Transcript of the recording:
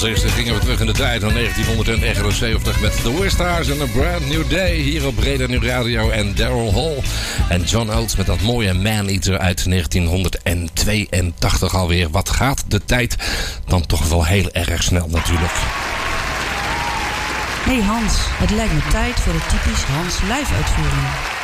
eerste gingen we terug in de tijd naar 1979 met The Westars en A Brand New Day hier op Breda New Radio en Daryl Hall en John Oates met dat mooie Man Eater uit 1982 alweer. Wat gaat de tijd dan toch wel heel erg snel natuurlijk. Hey Hans, het lijkt me tijd voor de typisch Hans live uitvoering.